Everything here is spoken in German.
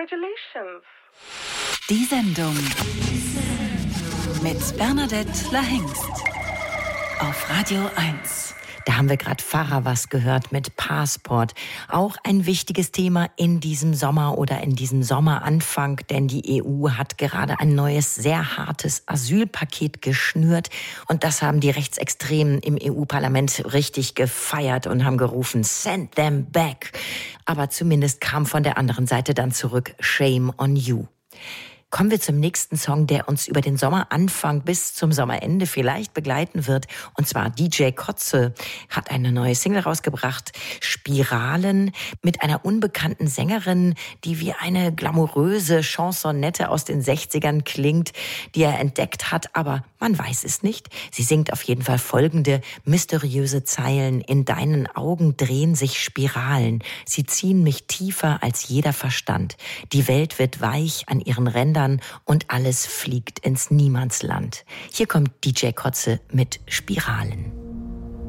Congratulations. Die Sendung mit Bernadette Lahengst auf Radio 1. Da haben wir gerade Faravas gehört mit Passport. Auch ein wichtiges Thema in diesem Sommer oder in diesem Sommeranfang, denn die EU hat gerade ein neues, sehr hartes Asylpaket geschnürt. Und das haben die Rechtsextremen im EU-Parlament richtig gefeiert und haben gerufen, send them back. Aber zumindest kam von der anderen Seite dann zurück, shame on you. Kommen wir zum nächsten Song, der uns über den Sommeranfang bis zum Sommerende vielleicht begleiten wird. Und zwar DJ Koze hat eine neue Single rausgebracht, Spiralen, mit einer unbekannten Sängerin, die wie eine glamouröse Chansonette aus den 60ern klingt, die er entdeckt hat, aber man weiß es nicht. Sie singt auf jeden Fall folgende mysteriöse Zeilen. In deinen Augen drehen sich Spiralen. Sie ziehen mich tiefer als jeder Verstand. Die Welt wird weich an ihren Rändern und alles fliegt ins Niemandsland. Hier kommt DJ Koze mit Spiralen.